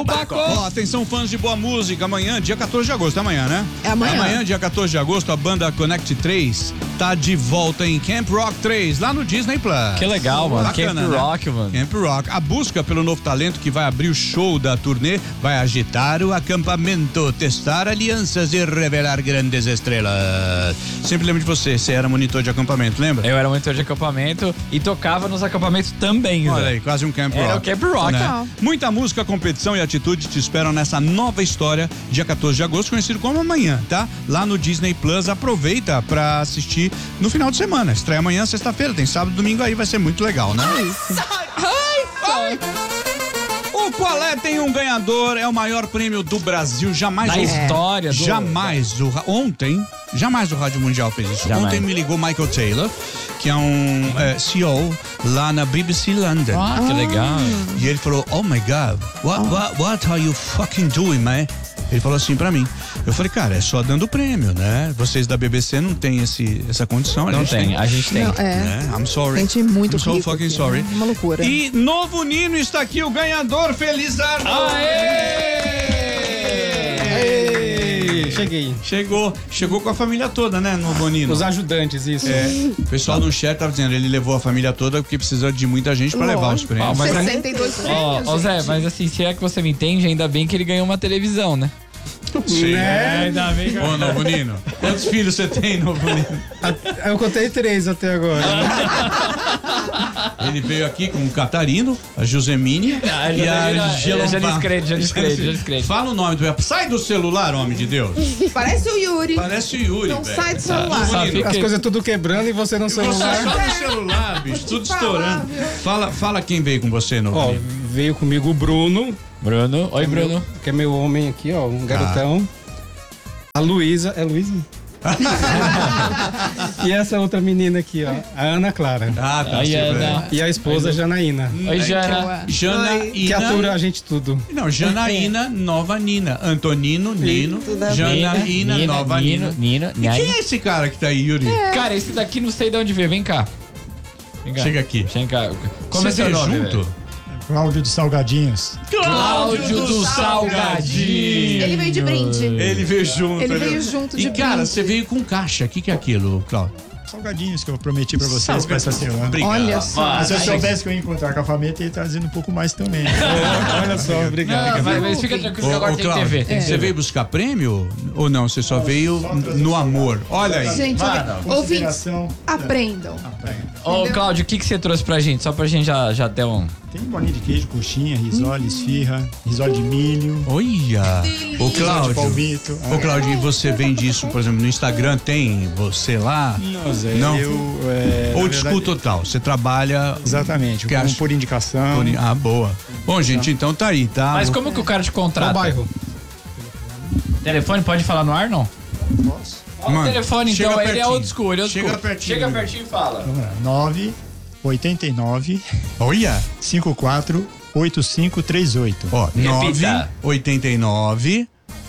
Ó, atenção, fãs de boa música. Amanhã, dia 14 de agosto, amanhã, né? É amanhã. Amanhã, dia 14 de agosto, a banda Connect 3 tá de volta em Camp Rock 3, lá no Disney Plus. Que legal, mano. Bacana, Camp né? Rock, mano. Camp Rock. A busca pelo novo talento que vai abrir o show da turnê vai agitar o acampamento, testar alianças e revelar grandes estrelas. Sempre lembro de você era monitor de acampamento, lembra? Eu era monitor de acampamento e tocava nos acampamentos também. Olha Zé. aí, quase um Camp Rock. Era o Camp Rock. Né? Muita música, competição e atitude te esperam nessa nova história, dia 14 de agosto, conhecido como amanhã, tá? Lá no Disney Plus, aproveita pra assistir no final de semana. Estreia amanhã, sexta-feira, tem sábado e domingo aí, vai ser muito legal, né? Ai. O Qual é tem um ganhador, é o maior prêmio do Brasil, jamais Na história do... Jamais o Rádio Mundial fez isso. Jamais. Ontem me ligou Michael Taylor, que é um CEO lá na BBC London. Ah, que legal. E ele falou, oh my God, what are you fucking doing, man? Ele falou assim pra mim. Eu falei, cara, é só dando prêmio, né? Vocês da BBC não tem essa condição. Não tem, a gente tem. Não, Né? I'm sorry. Gente muito I'm so rico fucking aqui, sorry. né? Uma loucura. E Novo Nino está aqui, o ganhador, Felizardo. Cheguei. Chegou com a família toda, né, Novo Nino? Os ajudantes, isso. O pessoal no chat tava dizendo, ele levou a família toda porque precisa de muita gente pra levar os prêmios. Mas 62 prêmios, Ó, Zé, gente. mas assim, se é que você me entende, ainda bem que ele ganhou uma televisão, né? Sim. Ainda bem que Ô, Novo Nino, quantos filhos você tem, Novo Nino? eu contei 3 até agora. Ele veio aqui com o Catarino, a Josemine e a Gelombar. Já descrede. Fala o nome do... Sai do celular, homem de Deus. Parece o Yuri. Parece o Yuri, Não velho. sai do celular. Novo Nino, As coisas tudo quebrando e você no você celular. só no celular, bicho, tudo Falar, estourando. viu? Fala quem veio com você, Novo Ó, Nino. veio comigo o Bruno. Bruno, oi Bruno. Que é meu homem aqui, ó, um garotão. A Luísa, é Luísa? E essa outra menina aqui, ó, a Ana Clara. Ah, tá. Aí, sim, Ana. E a esposa Janaína. Oi, Jana. Que Janaína. atura a gente tudo. Não, Janaína, Nova Nina. Antonino, Nino. Janaína, Nova Nina. Nina. E quem é esse cara que tá aí, Yuri? Cara, esse daqui não sei de onde veio. Vem cá. Chega aqui. Vem cá. Como é Você seu veio nome, junto? velho? Cláudio dos Salgadinhos. Cláudio do Salgadinho. Ele veio de brinde. Ele veio junto. Ele veio junto de E cara, brinde. você veio com caixa. O que é aquilo, Cláudio? Salgadinhos que eu prometi pra vocês pra essa semana. Obrigado. Olha só. Mas se eu soubesse que eu ia encontrar com a família, eu ia trazendo um pouco mais também. Olha só, obrigado. Não, mas fica tranquilo que agora tem TV. Você veio buscar prêmio? Ou não? Você só veio no amor? Olha aí. Gente, ouvintes, Consideração. aprendam. Ô, Cláudio, o que você trouxe pra gente? Só pra gente já ter um... Tem bolinha de queijo, coxinha, risole, esfirra, risole de milho, Olha. Ô, risole de Cláudio. palmito. Ô, Claudio, e você vende isso, por exemplo, no Instagram? Tem você lá? Não, Zé, Não? na Old school verdade, total. Você trabalha... Exatamente, Que acha? por indicação. Ah, boa. Bom, gente, então tá aí, tá? Mas como que o cara te Qual contrata? bairro? Telefone pode falar no ar, não? Ó, o Mano, telefone, então, chega ele é pertinho. old school, ele é old Chega school. pertinho. Chega pertinho e fala. Vamos lá, 989 Olha. 54 8538. Ó, Repita. 989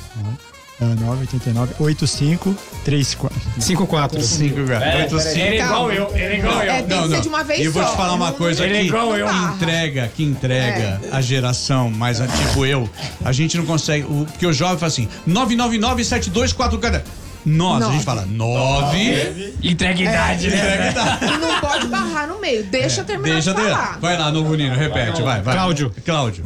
989 8534. 54. 5 Ele é igual eu, ele é igual eu. É, tem que ser de uma vez E eu vou só. te falar uma coisa Ele é aqui igual eu. que entrega a geração mais tipo eu. A gente não consegue, porque o jovem fala assim, 999-7244. Nós, a gente fala 9. Entrega idade, né? E não pode barrar no meio. Deixa terminar Deixa de falar. Vai lá, Novo Nino, repete, vai. Cláudio. Cláudio.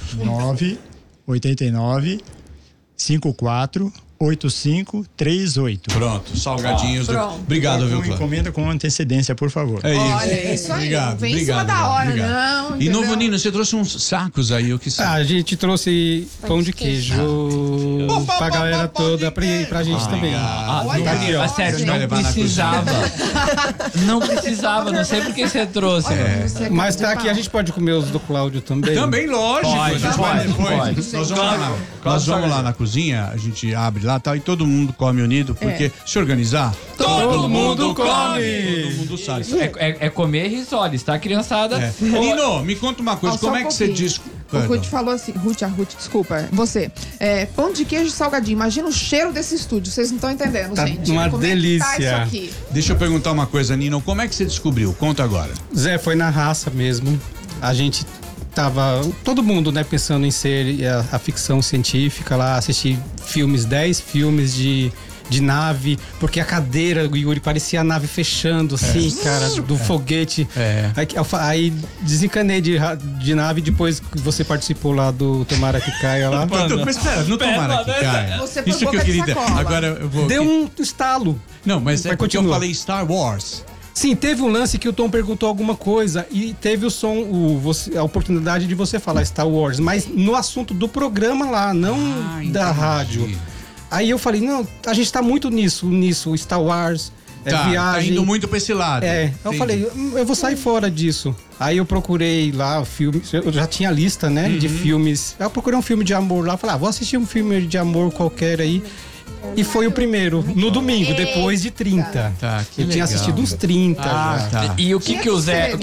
989 54 8538. Pronto, salgadinhos. Pronto. Obrigado, viu, Com Cláudio? encomenda com antecedência, por favor. É isso. Olha, é isso aí. Obrigado, Vem em cima obrigado, da hora, obrigado. não. E entendeu? Novo Nino, você trouxe uns sacos aí, o que Ah, sabe? a gente trouxe pão de queijo pra galera toda, pra gente também. Ah, Olha não, aí, mas sério, Você vai não levar na precisava. Não precisava, não sei por que você trouxe. Você Mas acaba tá de aqui, a gente pode comer os do Cláudio também? Também, lógico. Pode, a gente vai pode, depois. pode. Nós vamos lá, nós vamos lá na cozinha, a gente abre lá tal, e todo mundo come unido, porque se organizar, Todo mundo come. todo mundo sabe. É comer risoles, tá, criançada? É. Nino, me conta uma coisa, Ó, só como um é que você pouquinho. diz... O Ruth falou assim, Ruth, desculpa, você. Pão de queijo e salgadinho. Imagina o cheiro desse estúdio, vocês não estão entendendo, Tá gente. uma Como é que delícia. tá isso aqui? Deixa eu perguntar uma coisa, Nino, como é que você descobriu? Conta agora. Zé, foi na raça mesmo. A gente tava todo mundo, né, pensando em ser a ficção científica lá, assistir 10 filmes de nave, porque a cadeira, o Yuri, parecia a nave fechando, assim, cara, do foguete. Aí desencanei de nave, depois que você participou lá do Tomara que Caia lá. Mas espera, não Tomara que Caia. Você foi Isso que eu boca de queria dizer. sacola. Agora eu vou... Deu um estalo. Não, mas é Vai, porque eu continua. falei Star Wars. Sim, teve um lance que o Tom perguntou alguma coisa e teve a oportunidade de você falar Star Wars, mas no assunto do programa lá, não da entendi. rádio. Aí eu falei, não, a gente tá muito nisso, Star Wars, Tá viagem. indo muito pra esse lado. Eu Entendi. falei, eu vou sair fora disso. Aí eu procurei lá filmes, eu já tinha lista, né, de filmes. Eu procurei um filme de amor lá, falei, vou assistir um filme de amor qualquer aí. E foi o primeiro, no domingo, depois de 30. Tá, que eu tinha legal. assistido uns 30 já. Tá. E o que o Zé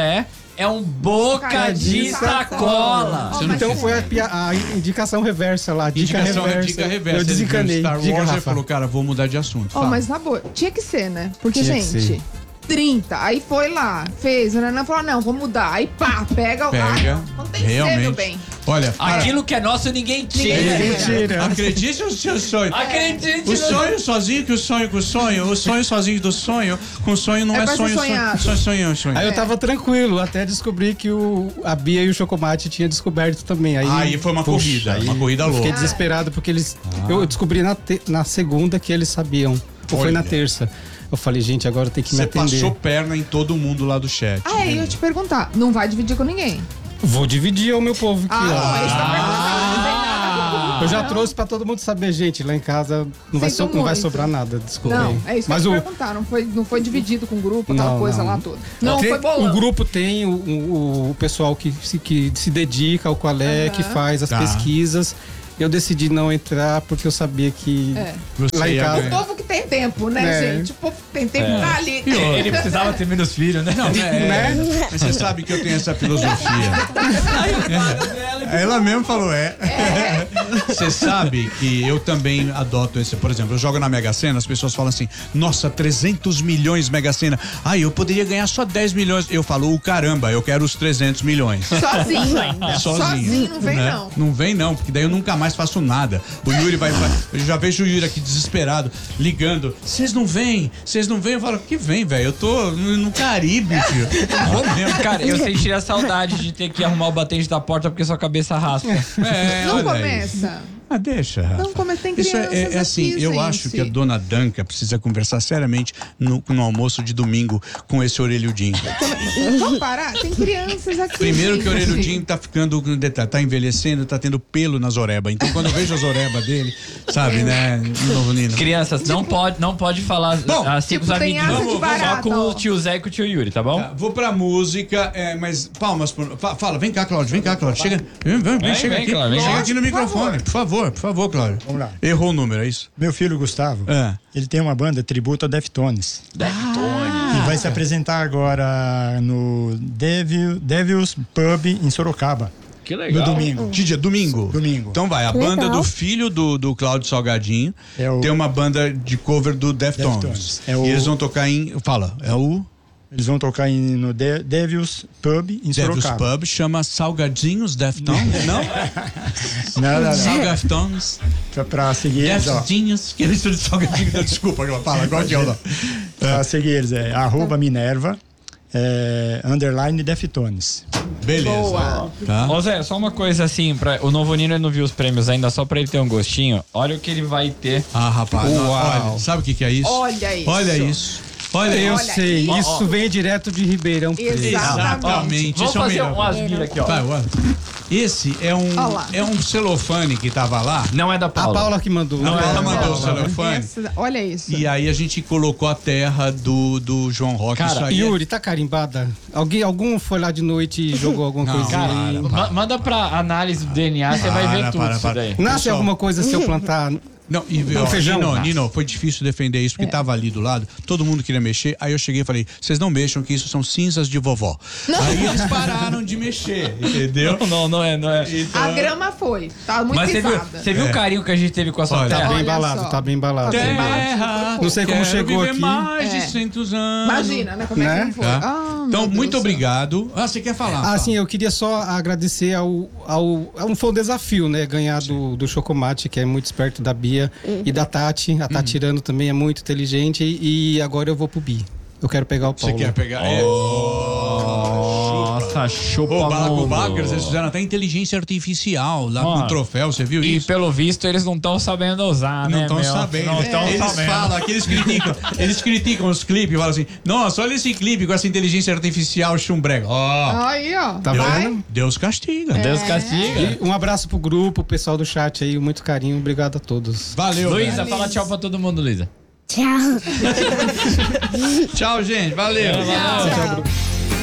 é um boca de sacola. Ó, mas Então você- foi a indicação reversa lá, dica Indicação reversa. dica reversa. Eu desencanei. Ele viu Star Diga, Wars e Rafa. falou, cara, vou mudar de assunto. Ó, Fala. mas na boa, tinha que ser, né? Porque, Tinha que gente, ser. 30, aí foi lá, fez, a Nanã falou, não, vou mudar. Aí pá, pega o... Pega, não tem que ser, realmente. meu bem. Olha, Aquilo que é nosso ninguém tira. Mentira. acredite no seu sonho. Acredite O sonho sozinho que o sonho com o sonho, o sonho sozinho do sonho, com o sonho não É é, pra ser sonho, sonhado. sonho. Aí eu tava tranquilo, até descobri que a Bia e o Chocomate tinham descoberto também. Aí foi uma corrida, uma corrida eu fiquei louca. desesperado porque eles. Eu descobri na segunda que eles sabiam. Ou foi na Olha. terça. Eu falei, gente, agora tem que me Você atender. passou perna em todo mundo lá do chat. Ah, eu ia te perguntar, não vai dividir com ninguém? Vou dividir o meu povo aqui, Ah, ó. isso tá perguntando, não tem nada com Eu já trouxe pra todo mundo saber, gente. Lá em casa não vai, Sinto não vai muito. sobrar nada, desculpa. Não, aí. é isso que Mas eu o, ia te perguntar, não foi dividido com o grupo, aquela Não, coisa não. lá toda. Não, tem- foi bolão. o grupo tem o pessoal que se dedica ao qualé, que faz as Tá. pesquisas. Eu decidi não entrar porque eu sabia que É. Você lá em ia casa- O ganhar. povo que tem tempo, né, É. gente? O povo que tem tempo tá ali. Ele precisava ter menos filhos, né? Não, Mas você sabe que eu tenho essa filosofia. Ela mesmo falou, Você sabe que eu também adoto esse, por exemplo, eu jogo na Mega Sena, as pessoas falam assim, nossa, 300 milhões Mega Sena. Eu poderia ganhar só 10 milhões. Eu falo, caramba, eu quero os 300 milhões. Sozinho ainda. Sozinho não vem, né? não. Não vem não, porque daí eu nunca mais faço nada. O Yuri eu já vejo o Yuri aqui desesperado, ligando. Vocês não vêm? Eu falo, que vem, velho? Eu tô no Caribe, filho. Vou mesmo. Cara, eu senti a saudade de ter que arrumar o batente da porta porque sua cabeça raspa. Não olha começa. Deixa, Rafa. Não começa, tem Isso crianças assim, aqui, eu gente. acho que a dona Danca precisa conversar seriamente no almoço de domingo com esse orelhudinho. Vamos parar? Tem crianças aqui. Primeiro que o gente. orelhudinho tá ficando, tá envelhecendo, tá tendo pelo nas orebas. Então quando eu vejo as orebas dele, sabe, né, novo Nino? Crianças, não pode falar Bom, assim tipo, com os tem amiguinhos. asa de Só barata, com ó. o tio Zé e com o tio Yuri, tá bom? Tá, vou pra música, mas palmas por... Fala, vem cá, Cláudio, chega. Vem, chega vem, aqui. Cláudio, vem. Chega aqui no Por microfone, por favor, Cláudio. Vamos lá. Errou o número, é isso? Meu filho Gustavo, ele tem uma banda tributo a Deftones. E vai se apresentar agora no Devil's Pub em Sorocaba. Que No domingo. Que dia? Domingo? Domingo. Então vai, a banda do filho do Cláudio Salgadinho tem uma banda de cover do Deftones. Deftones. É o- E eles vão tocar Eles vão tocar no Devil's Pub em Devil's Sorocaba. Pub, chama Salgadinhos Deftones, não? Não. Salgadinhos, Pra seguir eles, ó. Deftinhos, que eles de Salgadinho, desculpa, fala, agora que eu não. Pra seguir eles é @Minerva, _ Deftones. Beleza. Boa. Tá? Ô Zé, só uma coisa assim, o Novo Nino não viu os prêmios ainda, só pra ele ter um gostinho. Olha o que ele vai ter. Rapaz, olha, sabe o que é isso? Olha isso. Olha isso. Olha eu isso. Olha sei, aí. isso vem direto de Ribeirão Preto. Exatamente. Vamos esse é o fazer melhor. um asmir aqui, ó. Vai, olha. Esse é Olha lá. um celofane que tava lá. Não é da A Paula. Paula que mandou. Não, ela Não, mandou o não. celofane. Olha isso. E aí a gente colocou a terra do João Rock. Cara, isso aí Yuri, tá carimbada? Algum foi lá de noite e jogou alguma Não, coisinha? cara, Manda pra análise do DNA, você vai ver tudo isso daí. Nasce Pessoal. alguma coisa se eu plantar Não, e Não, feijão. Nino, foi difícil defender isso, porque tava ali do lado, todo mundo queria mexer, aí eu cheguei e falei, vocês não mexam, que isso são cinzas de vovó. Aí eles pararam de mexer, entendeu? Não é. Então, A grama foi. Tá muito Mas pisada. você viu o carinho que a gente teve com a sua Olha, terra? Tá bem Olha embalado, só. tá bem embalado. terra, Não sei como quero chegou viver aqui. mais de 100 anos. Imagina, né? Como é que Né? não foi? Tá? Ah, Então, meu Deus muito do céu. obrigado. Ah, você quer falar? Fala. Sim, eu queria só agradecer foi um desafio, né? Ganhar do Chocomate, que é muito esperto da Bia e da Tati. A Tati Tirano também é muito inteligente e agora eu vou pro Bi. Eu quero pegar o Paulo. Você quer pegar? Nossa, chupa O mundo. Balacobaca, eles fizeram até inteligência artificial lá com Mano. o troféu, você viu E isso? pelo visto eles não estão sabendo usar, né? Não estão meu? sabendo. Não estão Eles sabendo. falam, aqui eles criticam os clipes, falam assim, nossa, olha esse clipe com essa inteligência artificial chumbrega. Ó, Aí, ó. Tá Vai. vendo? Deus castiga. Deus castiga. E um abraço pro grupo, o pessoal do chat aí, muito carinho, obrigado a todos. Valeu. Luísa, velho. fala tchau pra todo mundo, Luísa. Tchau. Tchau, gente. Valeu. Tchau.